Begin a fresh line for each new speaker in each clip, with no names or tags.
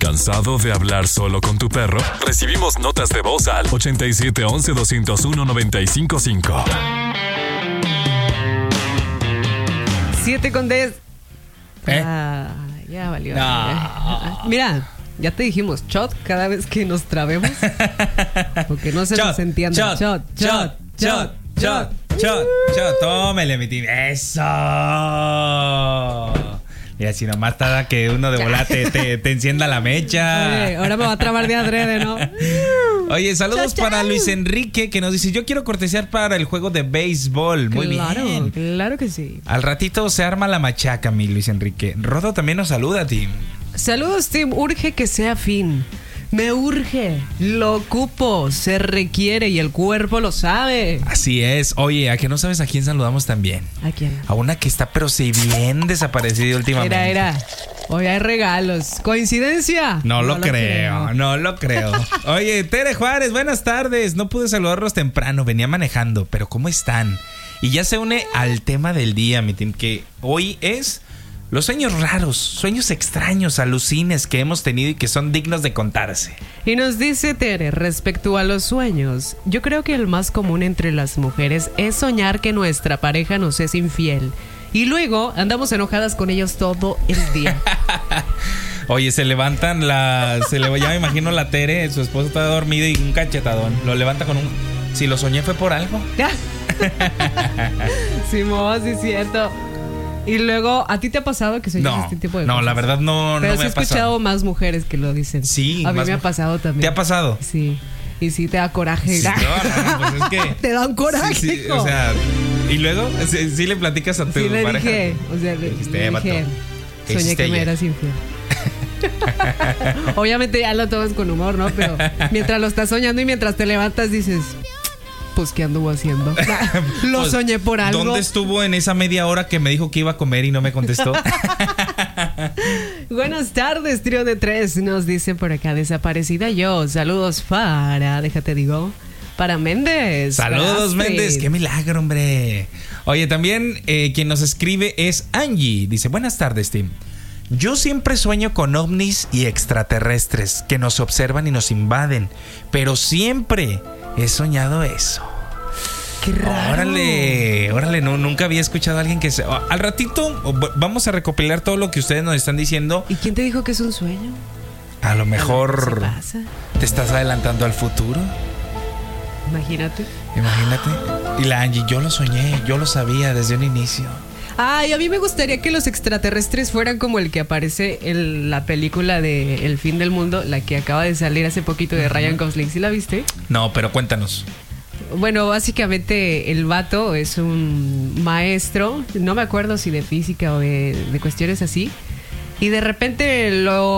¿Cansado de hablar solo con tu perro? Recibimos notas de voz al 8711-201-955.
7:10. Ya valió.
No.
Mira, ya te dijimos, shot cada vez que nos trabemos. Porque no se
Shot,
nos entiende.
shot. Tómele, mi team. ¡Eso! Mira, si nomás tarda que uno de volada te encienda la mecha.
Oye, ahora me va a trabar de adrede, ¿no?
Oye, saludos para Luis Enrique, que nos dice: yo quiero cortesear para el juego de béisbol. Muy bien.
Claro que sí.
Al ratito se arma la machaca, mi Luis Enrique. Rodo también nos saluda, Tim.
Saludos, Tim. Urge que sea fin. Me urge, lo ocupo, se requiere y el cuerpo lo sabe.
Así es. Oye, ¿a que no sabes a quién saludamos también?
¿A quién?
A una que está pero si bien desaparecida últimamente.
Era. Hoy hay regalos. ¿Coincidencia?
No lo creo. Oye, Tere Juárez, buenas tardes. No pude saludarlos temprano, venía manejando, pero ¿cómo están? Y ya se une al tema del día, mi team, que hoy es los sueños raros, sueños extraños, alucines que hemos tenido y que son dignos de contarse.
Y nos dice Tere, respecto a los sueños, yo creo que el más común entre las mujeres es soñar que nuestra pareja nos es infiel. Y luego andamos enojadas con ellos todo el día.
Oye, se levantan ya me imagino la Tere, su esposo está dormido y un cachetadón. Lo levanta con un... Si lo soñé fue por algo.
Simón, sí es cierto. Y luego, ¿a ti te ha pasado que soñas este tipo de cosas?
No, la verdad no me ha pasado. Pero sí he
escuchado más mujeres que lo dicen.
Sí.
A mí me ha pasado también.
¿Te ha pasado?
Sí. Y sí te da coraje.
Sí, no, pues es que...
Te da un coraje.
Sí, o sea, y luego, sí le platicas a tu pareja.
Le dije, soñé que me eras infiel. Obviamente ya lo tomas con humor, ¿no? Pero mientras lo estás soñando y mientras te levantas dices... Pues, ¿qué anduvo haciendo? Lo pues, soñé por algo.
¿Dónde estuvo en esa media hora que me dijo que iba a comer y no me contestó?
Buenas tardes, trío de tres. Nos dicen por acá, desaparecida yo. Saludos para, déjate digo, para Méndez.
Saludos, Méndez. Qué milagro, hombre. Oye, también quien nos escribe es Angie. Dice, buenas tardes, Tim. Yo siempre sueño con ovnis y extraterrestres que nos observan y nos invaden. Pero siempre he soñado eso.
Qué raro.
Órale, nunca había escuchado a alguien que al ratito vamos a recopilar todo lo que ustedes nos están diciendo.
¿Y quién te dijo que es un sueño?
A lo mejor
pasa.
Te estás adelantando al futuro.
Imagínate.
Y la Angie, yo lo soñé, yo lo sabía desde un inicio.
Ay, a mí me gustaría que los extraterrestres fueran como el que aparece en la película de El fin del mundo, la que acaba de salir hace poquito de Ryan Gosling. ¿Sí la viste?
No, pero cuéntanos.
Bueno, básicamente el vato es un maestro, no me acuerdo si de física o de cuestiones así, y de repente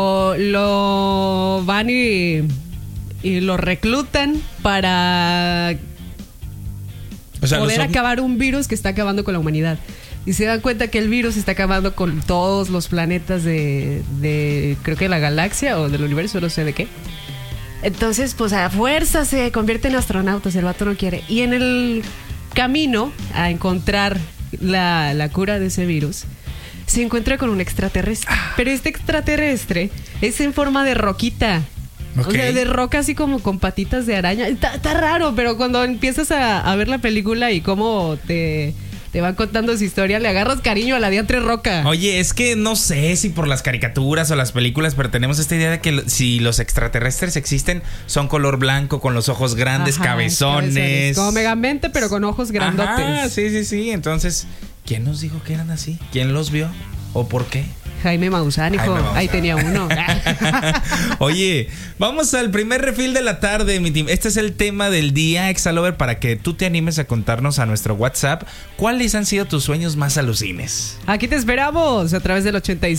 lo van y lo reclutan para poder acabar un virus que está acabando con la humanidad. Y se dan cuenta que el virus está acabando con todos los planetas de creo que la galaxia o del universo, no sé de qué. Entonces, pues a fuerza se convierte en astronautas, el vato no quiere. Y en el camino a encontrar la cura de ese virus, se encuentra con un extraterrestre. Pero este extraterrestre es en forma de roquita. Okay. O sea, de roca así como con patitas de araña. Está raro, pero cuando empiezas a ver la película y cómo te van contando su historia, le agarras cariño a la diantre roca.
Oye, es que no sé si por las caricaturas o las películas, pero tenemos esta idea de que si los extraterrestres existen, son color blanco, con los ojos grandes, cabezones.
Como Megamente, pero con ojos grandotes.
Sí. Entonces, ¿quién nos dijo que eran así? ¿Quién los vio? ¿O por qué?
Jaime Maussan, hijo. Ahí tenía uno.
Oye, vamos al primer refil de la tarde, mi team. Este es el tema del día, Exalover, para que tú te animes a contarnos a nuestro WhatsApp cuáles han sido tus sueños más alucines.
Aquí te esperamos a través del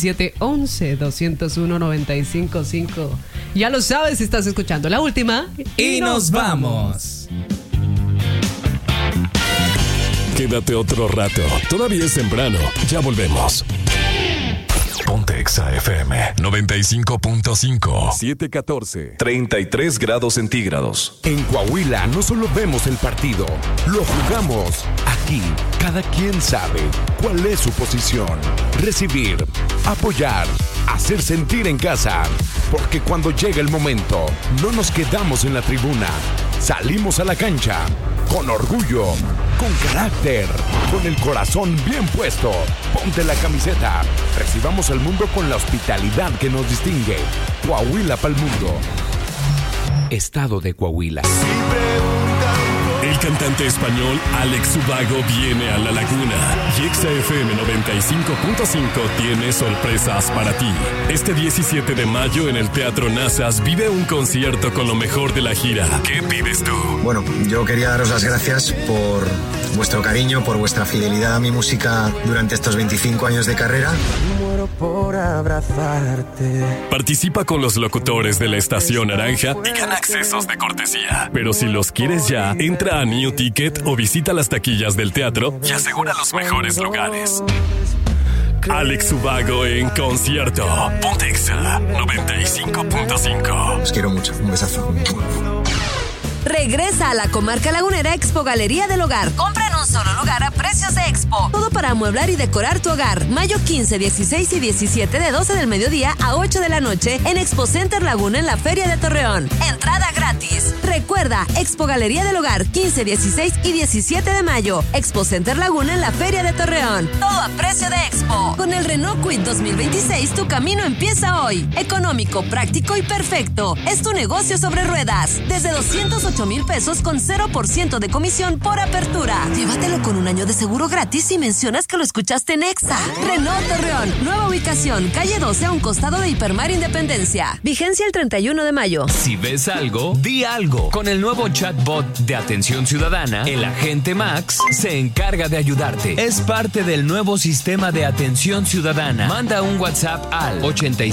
8711-201-955. Ya lo sabes, estás escuchando la última.
Y nos vamos.
Quédate otro rato. Todavía es temprano. Ya volvemos. Ponte Exa FM 95.5. 7:14. 33 grados centígrados.
En Coahuila no solo vemos el partido, lo jugamos. Aquí, cada quien sabe cuál es su posición. Recibir, apoyar, hacer sentir en casa. Porque cuando llega el momento, no nos quedamos en la tribuna. Salimos a la cancha, con orgullo, con carácter, con el corazón bien puesto. Ponte la camiseta. Recibamos al mundo con la hospitalidad que nos distingue. Coahuila pa'l mundo. Estado de Coahuila.
El cantante español Alex Ubago viene a La Laguna y XFM 95.5 tiene sorpresas para ti. Este 17 de mayo en el Teatro Nazas vive un concierto con lo mejor de la gira. ¿Qué pides tú?
Bueno, yo quería daros las gracias por vuestro cariño, por vuestra fidelidad a mi música durante estos 25 años de carrera.
Muero por abrazarte.
Participa con los locutores de la Estación Naranja y gana accesos de cortesía. Pero si los quieres ya, entra a New Ticket o visita las taquillas del teatro y asegura los mejores lugares. Alex Ubago en concierto. Pontexa 95.5.
Os quiero mucho. Un besazo.
Regresa a la comarca lagunera Expo Galería del Hogar. Compra en un solo lugar a precios de Expo. Todo para amueblar y decorar tu hogar. Mayo 15, 16 y 17 de 12 del mediodía a 8 de la noche en Expo Center Laguna en la Feria de Torreón. Entrada gratis. Recuerda, Expo Galería del Hogar 15, 16 y 17 de mayo. Expo Center Laguna en la Feria de Torreón. Todo a precio de Expo. Con el Renault Kwid 2026 tu camino empieza hoy. Económico, práctico y perfecto. Es tu negocio sobre ruedas. Desde 208,000 pesos con 0% de comisión por apertura. Llévatelo con un año de seguro gratis si mencionas que lo escuchaste en Exa. Renault Torreón, nueva ubicación, calle 12 a un costado de Hipermar Independencia. Vigencia el 31 de mayo.
Si ves algo, di algo. Con el nuevo chatbot de Atención Ciudadana, el agente Max se encarga de ayudarte. Es parte del nuevo sistema de Atención Ciudadana. Manda un WhatsApp al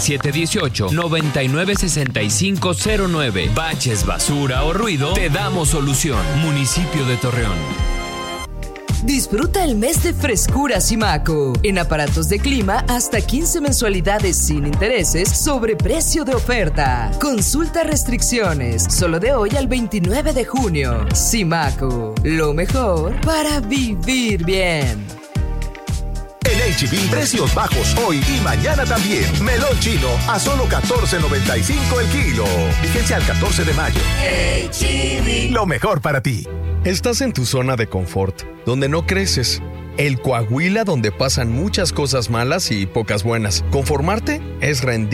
8718-996509. Baches, basura o ruido, te damos solución. Municipio de Torreón.
Disfruta el mes de frescura Simaco. En aparatos de clima, hasta 15 mensualidades sin intereses sobre precio de oferta. Consulta restricciones. Solo de hoy al 29 de junio. Simaco. Lo mejor para vivir bien.
En H-E-B, precios bajos hoy y mañana también. Melón chino a solo $14.95 el kilo. Vigencia al 14 de mayo. H-E-B. Lo mejor para ti.
Estás en tu zona de confort, donde no creces. El Coahuila donde pasan muchas cosas malas y pocas buenas. Conformarte es rendir.